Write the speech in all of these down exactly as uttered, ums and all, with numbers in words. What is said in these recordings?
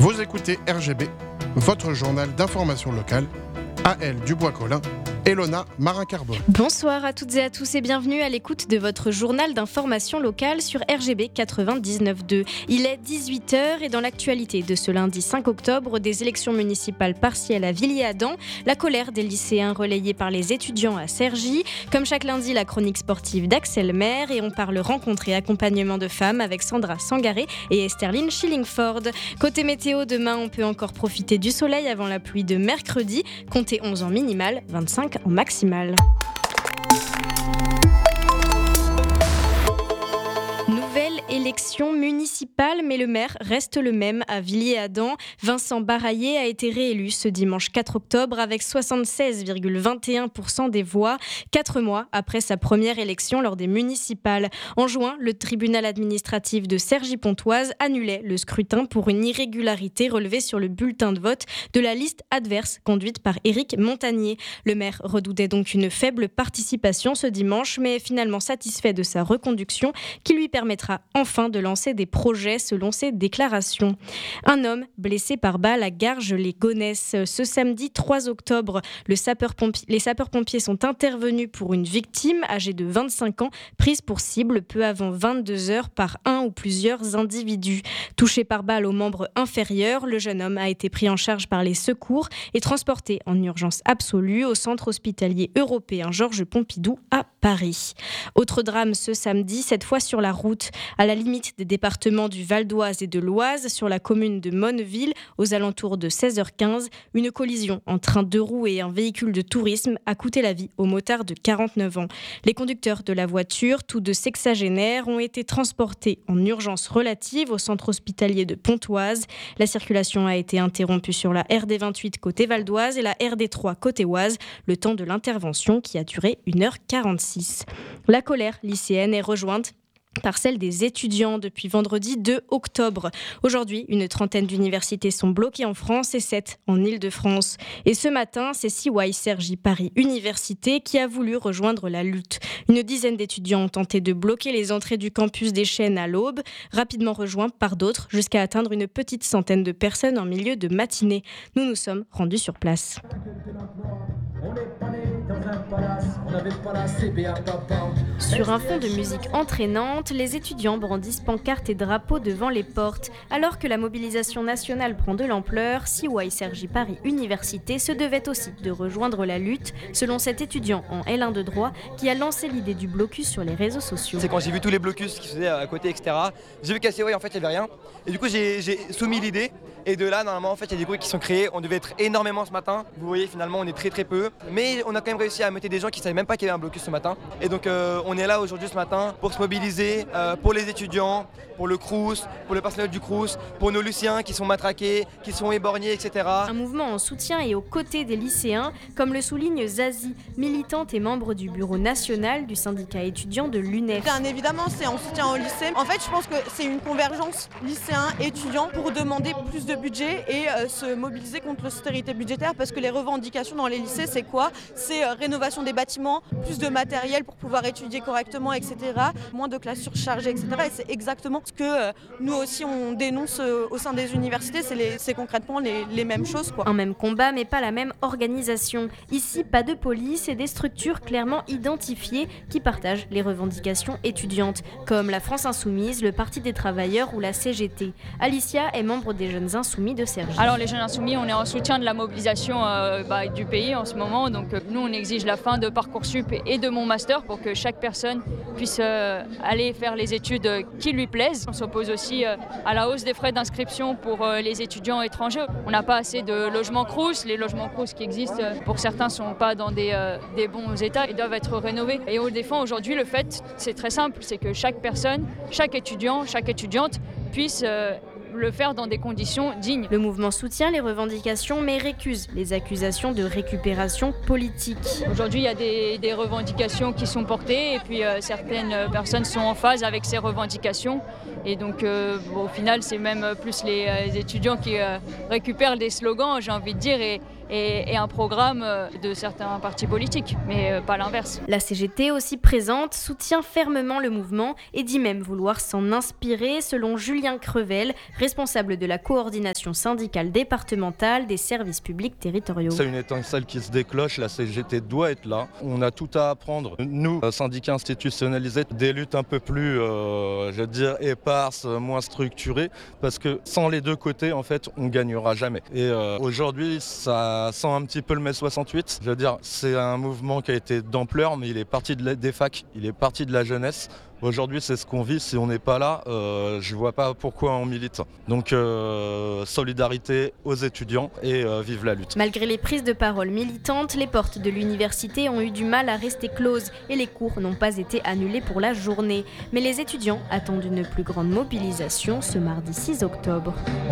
Vous écoutez R G B, votre journal d'information locale. Aël Dubois-Collin, Elona Marin-Carbone. Bonsoir à toutes et à tous et bienvenue à l'écoute de votre journal d'information locale sur R G B quatre-vingt-dix-neuf point deux. Il est dix-huit heures et dans l'actualité de ce lundi cinq octobre, des élections municipales partielles à Villiers-Adam, la colère des lycéens relayée par les étudiants à Cergy, comme chaque lundi la chronique sportive d'Axel Maire et on parle rencontre et accompagnement de femmes avec Sandra Sangaré et Esterline Schillingford. Côté météo, demain on peut encore profiter du soleil avant la pluie de mercredi, comptez onze en minimal, vingt-cinq en maximal. Nouvelle élection municipale, mais le maire reste le même à Villiers-Adam. Vincent Baraillé a été réélu ce dimanche quatre octobre avec soixante-seize virgule vingt et un pour cent des voix, quatre mois après sa première élection lors des municipales. En juin, le tribunal administratif de Cergy-Pontoise annulait le scrutin pour une irrégularité relevée sur le bulletin de vote de la liste adverse conduite par Éric Montagnier. Le maire redoutait donc une faible participation ce dimanche, mais est finalement satisfait de sa reconduction qui lui permettra enfin de lancer des projets selon ses déclarations. Un homme blessé par balle à Garges-les-Gonesse. Ce samedi trois octobre, le sapeur-pompier, les sapeurs-pompiers sont intervenus pour une victime âgée de vingt-cinq ans, prise pour cible peu avant vingt-deux heures par un ou plusieurs individus. Touché par balle au membre inférieur, le jeune homme a été pris en charge par les secours et transporté en urgence absolue au centre hospitalier européen Georges Pompidou à Paris. Autre drame ce samedi, cette fois sur la route, à la limite des départements du Val d'Oise et de l'Oise, sur la commune de Monneville, aux alentours de seize heures quinze, une collision entre un deux roues et un véhicule de tourisme a coûté la vie au motard de quarante-neuf ans. Les conducteurs de la voiture, tous deux sexagénaires, ont été transportés en urgence relative au centre hospitalier de Pontoise. La circulation a été interrompue sur la R D vingt-huit côté Val d'Oise et la R D trois côté Oise, le temps de l'intervention qui a duré une heure quarante-six. La colère lycéenne est rejointe par celle des étudiants depuis vendredi deux octobre. Aujourd'hui, une trentaine d'universités sont bloquées en France et sept en Île-de-France. Et ce matin, c'est C Y Cergy Paris Université qui a voulu rejoindre la lutte. Une dizaine d'étudiants ont tenté de bloquer les entrées du campus des Chênes à l'aube, rapidement rejoints par d'autres, jusqu'à atteindre une petite centaine de personnes en milieu de matinée. Nous nous sommes rendus sur place. Sur un fond de musique entraînante, les étudiants brandissent pancartes et drapeaux devant les portes. Alors que la mobilisation nationale prend de l'ampleur, C Y Cergy Paris Université se devait aussi de rejoindre la lutte, selon cet étudiant en L un de droit qui a lancé l'idée du blocus sur les réseaux sociaux. C'est quand j'ai vu tous les blocus qui se faisaient à côté, et cetera. J'ai vu qu'à C Y en fait il n'y avait rien. Et du coup j'ai, j'ai soumis l'idée. Et de là, normalement, en fait, il y a des bruits qui sont créés. On devait être énormément ce matin. Vous voyez, finalement, on est très très peu. Mais on a quand même réussi à meubler des gens qui ne savaient même pas qu'il y avait un blocus ce matin. Et donc, euh, on est là aujourd'hui ce matin pour se mobiliser euh, pour les étudiants, pour le Crous, pour le personnel du Crous, pour nos lycéens qui sont matraqués, qui sont éborgnés, et cetera. Un mouvement en soutien et aux côtés des lycéens, comme le souligne Zazie, militante et membre du bureau national du syndicat étudiant de l'U N E F. Bien évidemment, c'est en soutien au lycée. En fait, je pense que c'est une convergence lycéens-étudiants pour demander plus de budget et euh, se mobiliser contre l'austérité budgétaire parce que les revendications dans les lycées, c'est quoi ? C'est euh, rénovation des bâtiments, plus de matériel pour pouvoir étudier correctement, et cetera. Moins de classes surchargées, et cetera. Et c'est exactement ce que euh, nous aussi on dénonce euh, au sein des universités, c'est, les, c'est concrètement les, les mêmes choses, quoi. Un même combat mais pas la même organisation. Ici, pas de police et des structures clairement identifiées qui partagent les revendications étudiantes, comme la France Insoumise, le Parti des Travailleurs ou la C G T. Alicia est membre des Jeunes Insoumis de Cergy. Alors les Jeunes Insoumis, on est en soutien de la mobilisation euh, bah, du pays en ce moment. Donc euh, nous, on exige la fin de Parcoursup et de mon master pour que chaque personne puisse euh, aller faire les études euh, qui lui plaisent. On s'oppose aussi euh, à la hausse des frais d'inscription pour euh, les étudiants étrangers. On n'a pas assez de logements Crous. Les logements Crous qui existent, euh, pour certains, ne sont pas dans des, euh, des bons états et doivent être rénovés. Et on défend aujourd'hui le fait, c'est très simple, c'est que chaque personne, chaque étudiant, chaque étudiante puisse euh, le faire dans des conditions dignes. Le mouvement soutient les revendications mais récuse les accusations de récupération politique. Aujourd'hui, il y a des, des revendications qui sont portées et puis euh, certaines personnes sont en phase avec ces revendications. Et donc, euh, bon, au final, c'est même plus les, les étudiants qui euh, récupèrent des slogans, j'ai envie de dire. Et, et, et un programme de certains partis politiques, mais pas l'inverse. La C G T, aussi présente, soutient fermement le mouvement et dit même vouloir s'en inspirer, selon Julien Crevel, responsable de la coordination syndicale départementale des services publics territoriaux. C'est une étincelle qui se déclenche, la C G T doit être là. On a tout à apprendre, nous, syndicats institutionnalisés, des luttes un peu plus, euh, je veux dire, éparses, moins structurées, parce que sans les deux côtés, en fait, on ne gagnera jamais. Et euh, aujourd'hui, ça sent un petit peu le mai soixante-huit. Je veux dire, c'est un mouvement qui a été d'ampleur, mais il est parti de la, des facs, il est parti de la jeunesse. Aujourd'hui, c'est ce qu'on vit. Si on n'est pas là, euh, je ne vois pas pourquoi on milite. Donc, euh, solidarité aux étudiants et euh, vive la lutte. Malgré les prises de parole militantes, les portes de l'université ont eu du mal à rester closes et les cours n'ont pas été annulés pour la journée. Mais les étudiants attendent une plus grande mobilisation ce mardi six octobre.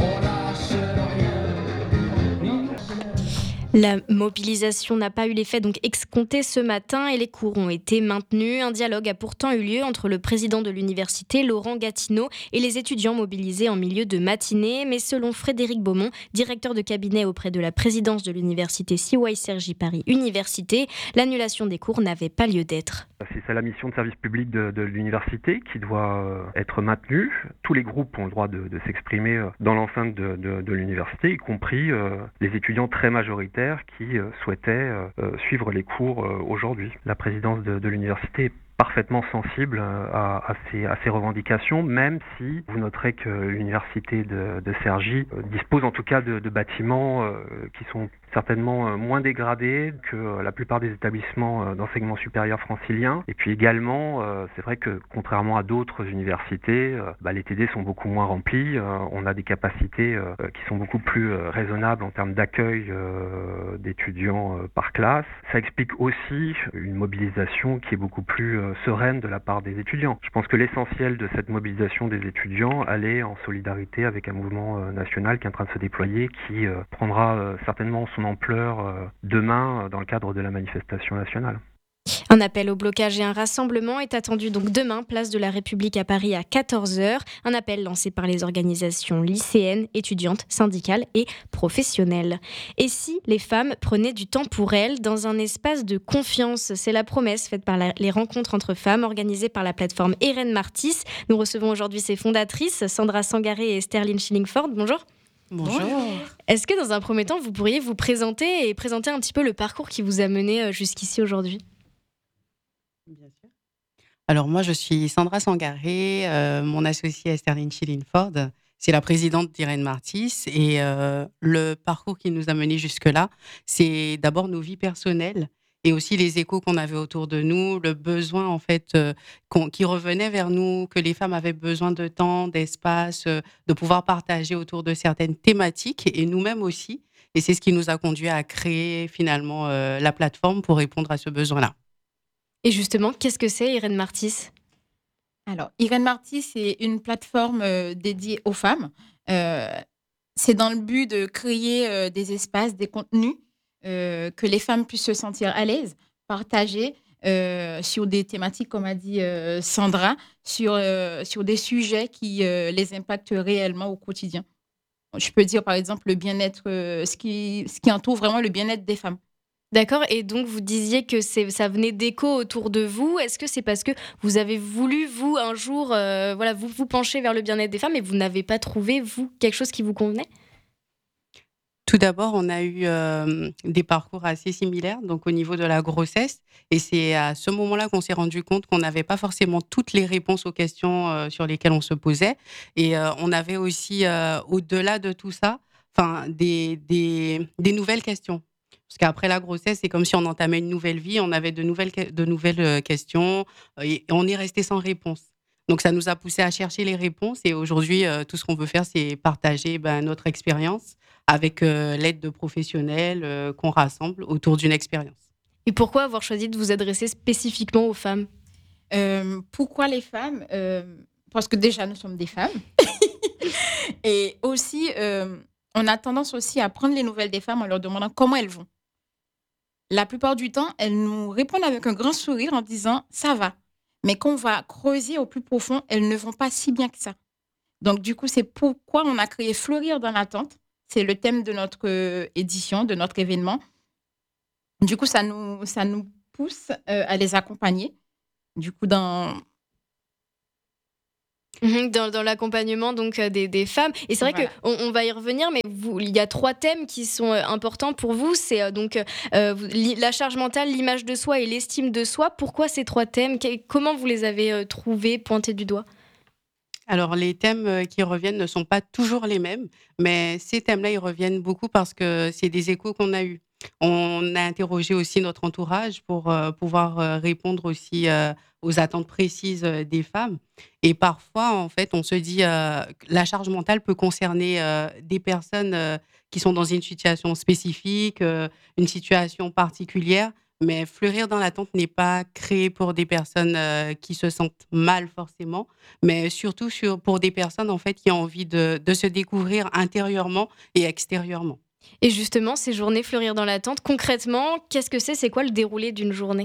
La mobilisation n'a pas eu l'effet donc escompté ce matin et les cours ont été maintenus. Un dialogue a pourtant eu lieu entre le président de l'université, Laurent Gatineau, et les étudiants mobilisés en milieu de matinée. Mais selon Frédéric Beaumont, directeur de cabinet auprès de la présidence de l'université C Y Cergy Paris Université, l'annulation des cours n'avait pas lieu d'être. C'est la mission de service public de, de l'université qui doit être maintenue. Tous les groupes ont le droit de, de s'exprimer dans l'enceinte de, de, de l'université, y compris euh, les étudiants très majoritaires qui euh, souhaitaient euh, suivre les cours euh, aujourd'hui. La présidence de, de l'université est parfaitement sensible à, à, ces, à ces revendications, même si vous noterez que l'université de, de Cergy dispose en tout cas de, de bâtiments euh, qui sont certainement moins dégradés que la plupart des établissements d'enseignement supérieur franciliens. Et puis également, euh, c'est vrai que contrairement à d'autres universités, euh, bah, les T D sont beaucoup moins remplis. Euh, on a des capacités euh, qui sont beaucoup plus euh, raisonnables en termes d'accueil euh, d'étudiants euh, par classe. Ça explique aussi une mobilisation qui est beaucoup plus euh, sereine de la part des étudiants. Je pense que l'essentiel de cette mobilisation des étudiants, elle est en solidarité avec un mouvement euh, national qui est en train de se déployer, qui euh, prendra euh, certainement son ampleur euh, demain euh, dans le cadre de la manifestation nationale. Un appel au blocage et un rassemblement est attendu donc demain, place de la République à Paris à quatorze heures. Un appel lancé par les organisations lycéennes, étudiantes, syndicales et professionnelles. Et si les femmes prenaient du temps pour elles dans un espace de confiance? C'est la promesse faite par la, les rencontres entre femmes organisées par la plateforme Irène Martis. Nous recevons aujourd'hui ses fondatrices, Sandra Sangaré et Sterling Schillingford. Bonjour. Bonjour. Est-ce que dans un premier temps, vous pourriez vous présenter et présenter un petit peu le parcours qui vous a mené jusqu'ici aujourd'hui? Bien sûr. Alors moi, je suis Sandra Sangaré, euh, mon associée est Sterling Schillingford, c'est la présidente d'Irène Martis et euh, le parcours qui nous a menés jusque-là, c'est d'abord nos vies personnelles et aussi les échos qu'on avait autour de nous, le besoin en fait euh, qu'on, qui revenait vers nous, que les femmes avaient besoin de temps, d'espace, euh, de pouvoir partager autour de certaines thématiques et nous-mêmes aussi. Et c'est ce qui nous a conduit à créer finalement euh, la plateforme pour répondre à ce besoin-là. Et justement, qu'est-ce que c'est Irène Martis? Alors, Irène Martis, c'est une plateforme euh, dédiée aux femmes. Euh, c'est dans le but de créer euh, des espaces, des contenus, euh, que les femmes puissent se sentir à l'aise, partager euh, sur des thématiques, comme a dit euh, Sandra, sur, euh, sur des sujets qui euh, les impactent réellement au quotidien. Je peux dire, par exemple, le bien-être, euh, ce qui, ce qui entoure vraiment le bien-être des femmes. D'accord, et donc vous disiez que c'est, ça venait d'écho autour de vous. Est-ce que c'est parce que vous avez voulu, vous, un jour, euh, voilà, vous vous pencher vers le bien-être des femmes et vous n'avez pas trouvé, vous, quelque chose qui vous convenait? Tout d'abord, on a eu euh, des parcours assez similaires, donc au niveau de la grossesse. Et c'est à ce moment-là qu'on s'est rendu compte qu'on n'avait pas forcément toutes les réponses aux questions euh, sur lesquelles on se posait. Et euh, on avait aussi, euh, au-delà de tout ça, enfin, des, des, des nouvelles questions. Parce qu'après la grossesse, c'est comme si on entamait une nouvelle vie, on avait de nouvelles, de nouvelles questions et on est resté sans réponse. Donc, ça nous a poussé à chercher les réponses et aujourd'hui, euh, tout ce qu'on veut faire, c'est partager ben, notre expérience avec euh, l'aide de professionnels euh, qu'on rassemble autour d'une expérience. Et pourquoi avoir choisi de vous adresser spécifiquement aux femmes? euh, Pourquoi les femmes euh, Parce que déjà, nous sommes des femmes. Et aussi, euh, on a tendance aussi à prendre les nouvelles des femmes en leur demandant comment elles vont. La plupart du temps, elles nous répondent avec un grand sourire en disant « ça va ». Mais quand on va creuser au plus profond, elles ne vont pas si bien que ça. Donc, du coup, c'est pourquoi on a créé Fleurir dans l'attente. C'est le thème de notre euh, édition, de notre événement. Du coup, ça nous, ça nous pousse euh, à les accompagner. Du coup, dans... Dans, dans l'accompagnement donc euh, des, des femmes. Et c'est vrai Voilà. qu'on on va y revenir, mais vous, il y a trois thèmes qui sont euh, importants pour vous. C'est euh, donc euh, vous- li- la charge mentale, l'image de soi et l'estime de soi. Pourquoi ces trois thèmes? Que- Comment vous les avez euh, trouvés, pointés du doigt? Alors, les thèmes euh, qui reviennent ne sont pas toujours les mêmes, mais ces thèmes-là, ils reviennent beaucoup parce que c'est des échos qu'on a eus. On a interrogé aussi notre entourage pour euh, pouvoir euh, répondre aussi euh, aux attentes précises euh, des femmes. Et parfois, en fait, on se dit euh, que la charge mentale peut concerner euh, des personnes euh, qui sont dans une situation spécifique, euh, une situation particulière. Mais Fleurir dans l'attente n'est pas créé pour des personnes euh, qui se sentent mal forcément, mais surtout sur, pour des personnes en fait qui ont envie de, de se découvrir intérieurement et extérieurement. Et justement, ces journées Fleurir dans l'attente, concrètement, qu'est-ce que c'est? C'est quoi le déroulé d'une journée?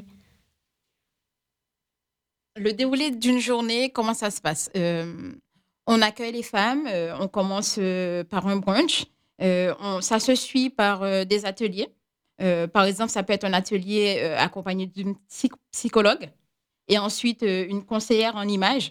Le déroulé d'une journée, comment ça se passe? Euh, On accueille les femmes, euh, on commence euh, par un brunch, euh, on- ça se suit par euh, des ateliers. Euh, par exemple, ça peut être un atelier euh, accompagné d'une psy- psychologue et ensuite euh, une conseillère en images.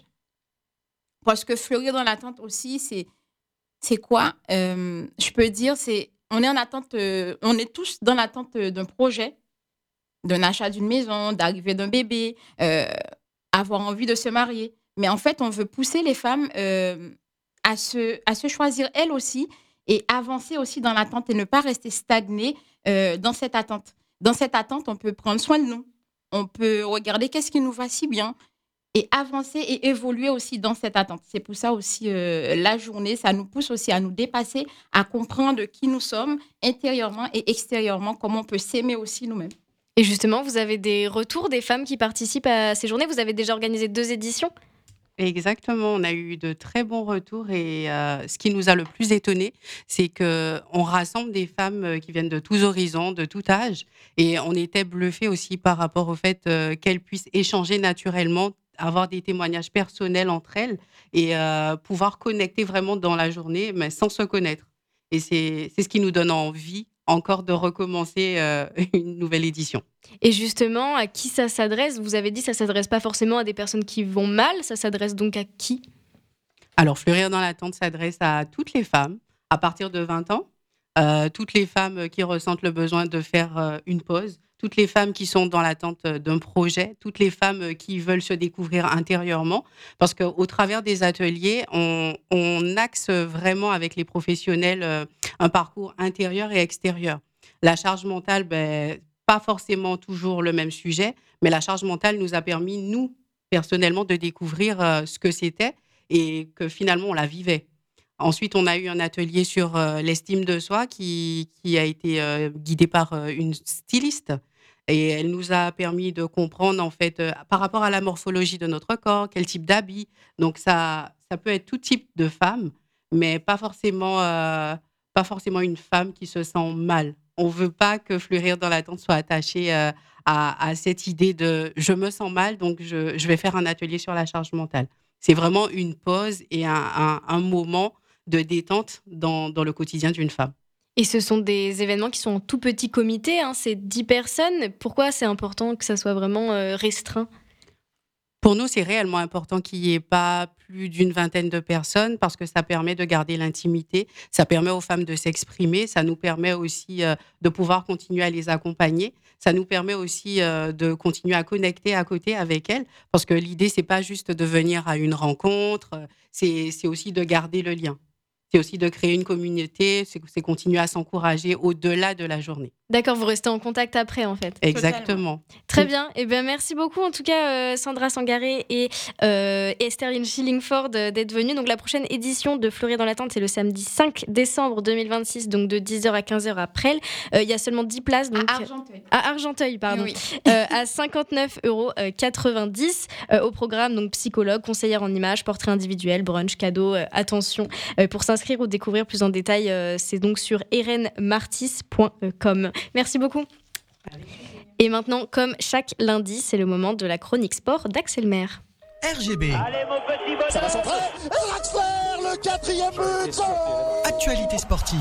Parce que Fleurir dans l'attente aussi, c'est c'est quoi? Euh, Je peux dire, c'est on est en attente, euh, on est tous dans l'attente euh, d'un projet, d'un achat d'une maison, d'arrivée d'un bébé, euh, avoir envie de se marier. Mais en fait, on veut pousser les femmes euh, à, se, à se choisir elles aussi et avancer aussi dans l'attente et ne pas rester stagnées euh, dans cette attente. Dans cette attente, on peut prendre soin de nous. On peut regarder qu'est-ce qui nous va si bien et avancer et évoluer aussi dans cette attente. C'est pour ça aussi euh, la journée, ça nous pousse aussi à nous dépasser, à comprendre qui nous sommes intérieurement et extérieurement, comment on peut s'aimer aussi nous-mêmes. Et justement, vous avez des retours des femmes qui participent à ces journées? Vous avez déjà organisé deux éditions? Exactement, on a eu de très bons retours et euh, ce qui nous a le plus étonné, c'est que on rassemble des femmes euh, qui viennent de tous horizons, de tout âge, et on était bluffé aussi par rapport au fait euh, qu'elles puissent échanger naturellement, avoir des témoignages personnels entre elles et euh, pouvoir connecter vraiment dans la journée, mais sans se connaître. Et c'est c'est ce qui nous donne envie encore de recommencer euh, une nouvelle édition. Et justement, à qui ça s'adresse? Vous avez dit que ça ne s'adresse pas forcément à des personnes qui vont mal, ça s'adresse donc à qui? Alors, Fleurir dans l'attente s'adresse à toutes les femmes à partir de vingt ans, euh, toutes les femmes qui ressentent le besoin de faire euh, une pause, toutes les femmes qui sont dans l'attente d'un projet, toutes les femmes qui veulent se découvrir intérieurement, parce qu'au travers des ateliers, on, on axe vraiment avec les professionnels euh, un parcours intérieur et extérieur. La charge mentale, ben, pas forcément toujours le même sujet, mais la charge mentale nous a permis, nous, personnellement, de découvrir euh, ce que c'était et que finalement, on la vivait. Ensuite, on a eu un atelier sur euh, l'estime de soi qui, qui a été euh, guidé par euh, une styliste. Et elle nous a permis de comprendre, en fait, euh, par rapport à la morphologie de notre corps, quel type d'habit. Donc, ça, ça peut être tout type de femme, mais pas forcément, euh, pas forcément une femme qui se sent mal. On ne veut pas que Fleurir dans l'attente soit attaché euh, à, à cette idée de « je me sens mal, donc je, je vais faire un atelier sur la charge mentale ». C'est vraiment une pause et un, un, un moment de détente dans, dans le quotidien d'une femme. Et ce sont des événements qui sont en tout petit comité, hein, c'est dix personnes. Pourquoi c'est important que ça soit vraiment euh, restreint? Pour nous, c'est réellement important qu'il n'y ait pas plus d'une vingtaine de personnes parce que ça permet de garder l'intimité, ça permet aux femmes de s'exprimer, ça nous permet aussi euh, de pouvoir continuer à les accompagner, ça nous permet aussi euh, de continuer à connecter à côté avec elles parce que l'idée, c'est pas juste de venir à une rencontre, c'est, c'est aussi de garder le lien. C'est aussi de créer une communauté, c'est, c'est continuer à s'encourager au-delà de la journée. D'accord, vous restez en contact après, en fait. Exactement. Très bien. Eh bien, merci beaucoup, en tout cas, euh, Sandra Sangaré et euh, Estherline Schillingford euh, d'être venues. Donc, la prochaine édition de Fleurir dans l'attente, c'est le samedi cinq décembre deux mille vingt-six, donc de dix heures à quinze heures à Presles. Euh, Il y a seulement dix places. Donc, À Argenteuil. À Argenteuil, pardon. Oui. euh, à cinquante-neuf euros quatre-vingt-dix. Euh, au programme, donc psychologue, conseillère en images, portrait individuel, brunch, cadeau, euh, attention. Euh, pour s'inscrire ou découvrir plus en détail, euh, c'est donc sur eren martis point com. Merci beaucoup. Et maintenant, comme chaque lundi, c'est le moment de la chronique sport d'Axel Maire. R G B. Allez, mon petit bonhomme. Ça va centrer. Draxler, le quatrième but. Actualité sportive.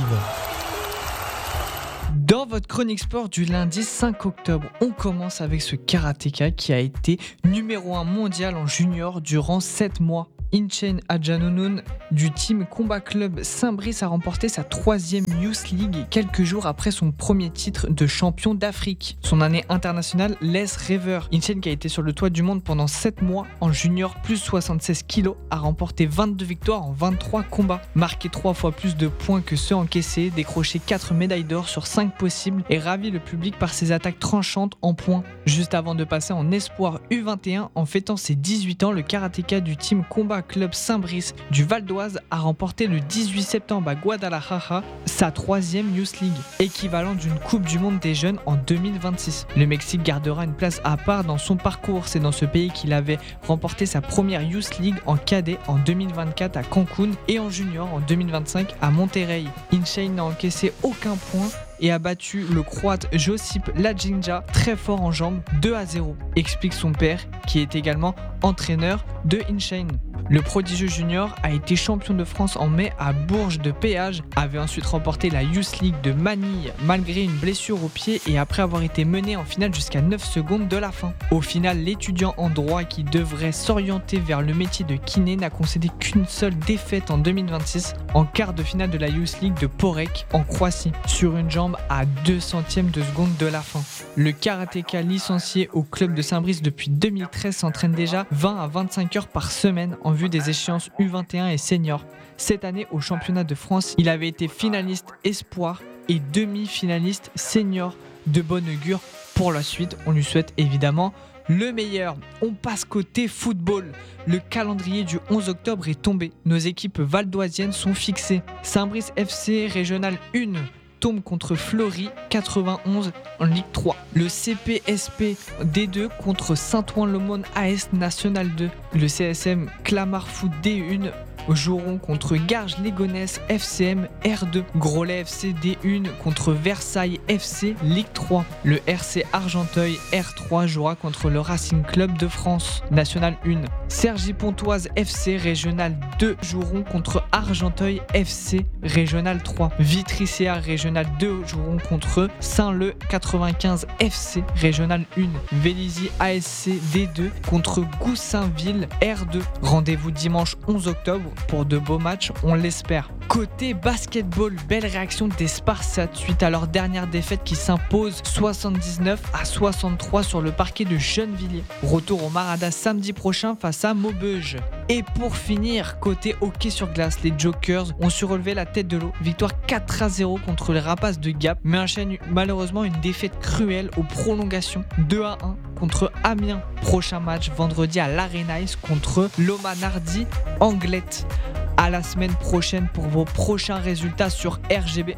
Dans votre chronique sport du lundi cinq octobre, on commence avec ce karatéka qui a été numéro un mondial en junior durant sept mois. Inchen Adjanoun du team Combat Club Saint-Brice a remporté sa troisième Youth League quelques jours après son premier titre de champion d'Afrique. Son année internationale laisse rêveur. Inchen, qui a été sur le toit du monde pendant sept mois en junior plus soixante-seize kilos, a remporté vingt-deux victoires en vingt-trois combats, marqué trois fois plus de points que ceux encaissés, décroché quatre médailles d'or sur cinq possibles et ravi le public par ses attaques tranchantes en points. Juste avant de passer en espoir U vingt et un, en fêtant ses dix-huit ans, le karatéka du team Combat Club Saint-Brice du Val d'Oise a remporté le dix-huit septembre à Guadalajara sa troisième Youth League, équivalent d'une Coupe du Monde des jeunes en deux mille vingt-six. Le Mexique gardera une place à part dans son parcours. C'est dans ce pays qu'il avait remporté sa première Youth League en cadet en deux mille vingt-quatre à Cancun et en junior en deux mille vingt-cinq à Monterrey. Inchen n'a encaissé aucun point et a battu le croate Josip Lajinja, très fort en jambes, deux à zéro, explique son père qui est également entraîneur de Inchen. Le prodigieux junior a été champion de France en mai à Bourges de Péage, avait ensuite remporté la Youth League de Manille malgré une blessure au pied et après avoir été mené en finale jusqu'à neuf secondes de la fin. Au final, l'étudiant en droit qui devrait s'orienter vers le métier de kiné n'a concédé qu'une seule défaite en deux mille vingt-six en quart de finale de la Youth League de Porek en Croatie, sur une jambe à deux centièmes de seconde de la fin. Le karatéka licencié au club de Saint-Brice depuis deux mille treize s'entraîne déjà vingt à vingt-cinq heures par semaine en vue des échéances U vingt et un et senior. Cette année, au championnat de France, il avait été finaliste espoir et demi-finaliste senior. De bon augure pour la suite. On lui souhaite évidemment le meilleur. On passe côté football. Le calendrier du onze octobre est tombé. Nos équipes valdoisiennes sont fixées. Saint-Brice F C Régional un tombe contre Fleury quatre-vingt-onze en Ligue trois. Le C P S P D deux contre Saint-Ouen-l'Aumône A S National deux. Le C S M Clamart Foot D un joueront contre Garges-Légonesse F C M R deux. Groslay F C D un contre Versailles F C Ligue trois. Le R C Argenteuil R trois jouera contre le Racing Club de France National un. Cergy-Pontoise F C Régional deux joueront contre Argenteuil F C Régional trois. Vitry-C A Régional deux joueront contre Saint-Leu quatre-vingt-quinze F C Régional un. Vélizy A S C D deux contre Goussainville R deux. Rendez-vous dimanche onze octobre pour de beaux matchs, on l'espère. Côté basketball, belle réaction des Spartiates suite à leur dernière défaite qui s'impose soixante-dix-neuf à soixante-trois sur le parquet de Gennevilliers. Retour au Marada samedi prochain face à Maubeuge. Et pour finir, côté hockey sur glace, les Jokers ont su relever la tête de l'eau. Victoire quatre à zéro contre les Rapaces de Gap, mais enchaînent malheureusement une défaite cruelle aux prolongations, deux à un contre Amiens. Prochain match vendredi à l'Arenais contre Lomanardi Anglette. À la semaine prochaine pour vos prochains résultats sur R G B.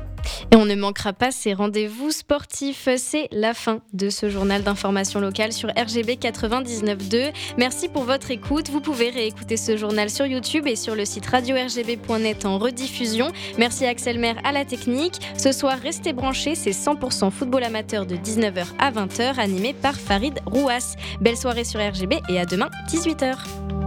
Et on ne manquera pas ces rendez-vous sportifs. C'est la fin de ce journal d'information locale sur R G B quatre-vingt-dix-neuf point deux. Merci pour votre écoute. Vous pouvez réécouter ce journal sur YouTube et sur le site radio r g b point net en rediffusion. Merci à Axel Maire à la technique. Ce soir, restez branchés, c'est cent pour cent football amateur de dix-neuf heures à vingt heures, animé par Farid Rouas. Belle soirée sur R G B et à demain, dix-huit heures.